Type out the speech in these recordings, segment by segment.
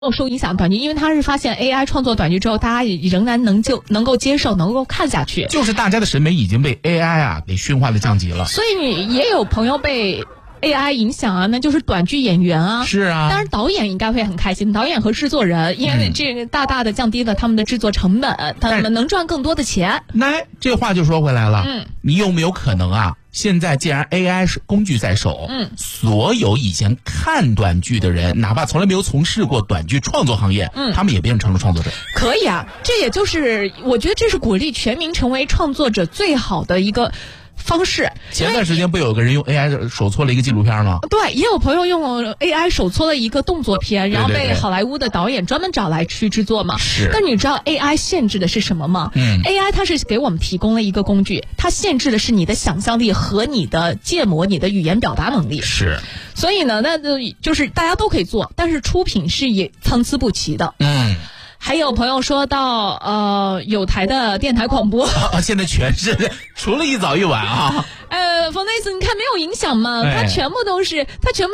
受影响短剧，因为他是发现 AI 创作短剧之后，大家仍然能够接受，能够看下去。 就是大家的审美已经被 AI 给驯化的降级了。 所以也有朋友被 AI 影响啊，那就是短剧演员啊。 是啊， 当然导演应该会很开心，导演和制作人，因为这个大大的降低了他们的制作成本，他们能赚更多的钱。 那这话就说回来了，你有没有可能啊？现在既然 AI 是工具在手，所有以前看短剧的人，哪怕从来没有从事过短剧创作行业，他们也变成了创作者。 可以啊，这也就是我觉得这是鼓励全民成为创作者最好的一个方式。 前段时间不有个人用 AI 手搓了一个纪录片吗？ 对，也有朋友用 AI 手搓了一个动作片，然后被好莱坞的导演专门找来去制作嘛。 是。 但你知道 AI 限制的是什么吗？AI 它是给我们提供了一个工具，它限制的是你的想象力和你的建模、你的语言表达能力。 是。 所以呢，那就是大家都可以做，但是出品是也参差不齐的。还有朋友说到有台的电台广播现在全是除了一早一晚啊。 冯内斯，你看没有影响吗？他全部都是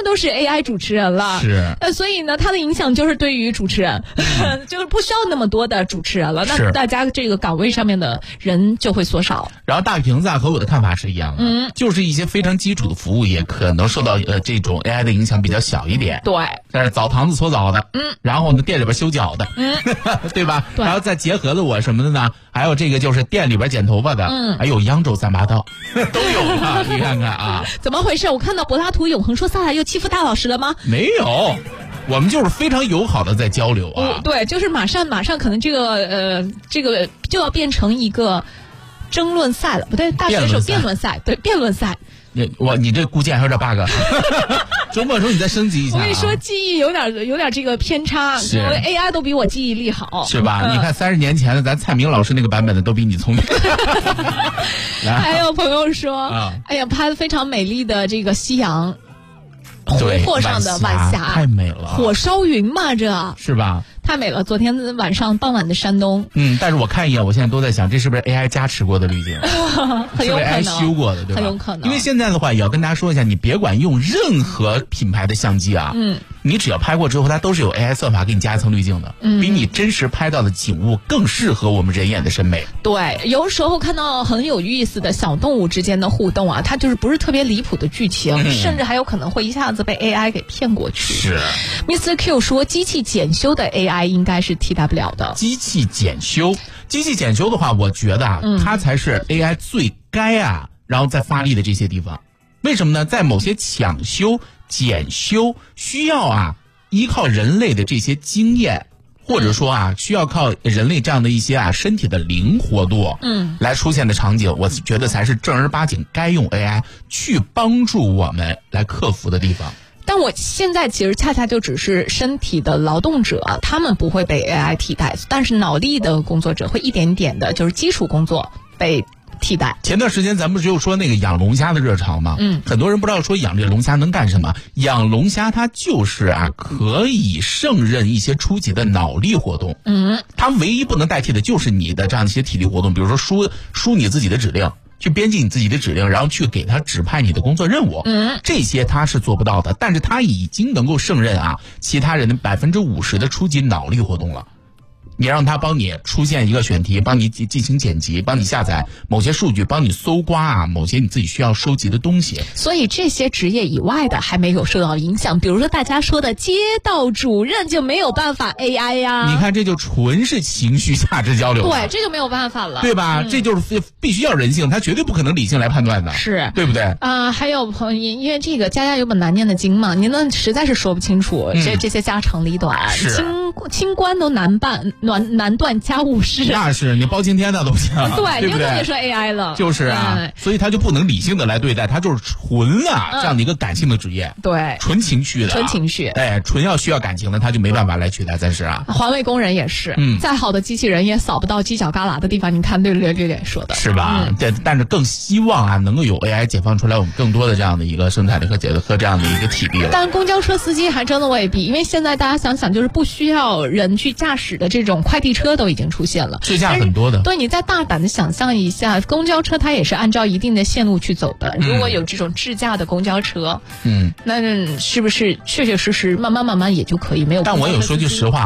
AI 主持人了。 是。 所以呢，他的影响就是对于主持人，就是不需要那么多的主持人了。那大家这个岗位上面的人就会缩少。 然后大瓶子和我的看法是一样的，就是一些非常基础的服务也可能受到这种 AI 的影响比较小一点。 对。 但是澡堂子搓澡的，然后呢店里边修脚的，对吧？ 对。 然后再结合了我什么的呢？还有这个就是店里边剪头发的，还有扬州三把刀，都有啊。你看看啊， 怎么回事？我看到柏拉图永恒说萨拉又欺负大老师了吗？ 没有，我们就是非常友好的在交流啊。 对，就是马上可能这个就要变成一个争论赛了，不对，大选手辩论赛，对，辩论赛。 你这估计还有点 bug。周末的时候你再升级一下。 我跟你说，记忆有点这个偏差，我的 AI 都比我记忆力好， 是吧？你看30年前的咱蔡明老师那个版本的都比你聪明。 还有朋友说，哎呀，拍的非常美丽的这个夕阳，湖泊上的晚霞太美了， 火烧云嘛，这是吧？ 太美了！昨天晚上傍晚的山东， 但是我看一眼，我现在都在想，这是不是 AI 加持过的滤镜？ 很有可能， AI 修过的，对吧？ 很有可能。 因为现在的话，也要跟大家说一下，你别管用任何品牌的相机啊，你只要拍过之后，它都是有 AI 算法给你加一层滤镜的，比你真实拍到的景物更适合我们人眼的审美。 对，有时候看到很有意思的小动物之间的互动啊，它就是不是特别离谱的剧情，甚至还有可能会一下子被 AI 给骗过去。 是。 Mr. Q 说，机器检修的 AI 应该是替代不了的。 机器检修的话，我觉得它才是 AI 最该然后再发力的这些地方。为什么呢？在某些抢修、检修需要依靠人类的这些经验，或者说需要靠人类这样的一些身体的灵活度，来出现的场景，我觉得才是正儿八经该用 AI 去帮助我们来克服的地方。 但我现在其实恰恰就只是身体的劳动者，他们不会被 AI 替代，但是脑力的工作者会一点点的，就是基础工作被替代。 前段时间咱们就说那个养龙虾的热潮嘛，很多人不知道说养这龙虾能干什么。养龙虾它就是可以胜任一些初级的脑力活动，它唯一不能代替的就是你的这样一些体力活动，比如说输你自己的指令，去编辑你自己的指令，然后去给他指派你的工作任务，这些他是做不到的，但是他已经能够胜任其他人的50%的初级脑力活动了。你让他帮你出现一个选题，帮你进行剪辑，帮你下载某些数据，帮你搜刮某些你自己需要收集的东西。 所以这些职业以外的还没有受到影响，比如说大家说的街道主任就没有办法 AI 呀。 你看这就纯是情绪价值交流， 对，这就没有办法了， 对吧？这就是必须要人性，他绝对不可能理性来判断的， 是对不对？ 还有朋友，因为这个家家有本难念的经嘛，您呢实在是说不清楚这些家长里短，清官都难断家务事， 那是你包青天那都行， 对， 对不对？ 别说 AI 了， 就是所以他就不能理性的来对待，他就是纯这样的一个感性的职业， 对， 纯情绪的， 纯情绪， 纯要需要感情的，他就没办法来取代，暂时环卫工人也是，再好的机器人也扫不到犄角旮旯的地方，你看略说的是吧？但是更希望能够有 AI 解放出来我们更多的这样的一个生产力和这样的一个体力了。 但公交车司机还真的未必，因为现在大家想想，就是不需要人去驾驶的这种种快递车都已经出现了， 智驾很多的。 对，你再大胆的想象一下，公交车它也是按照一定的线路去走的。如果有这种智驾的公交车，那是不是确确实实慢慢也就可以没有？ 但我有说句实话。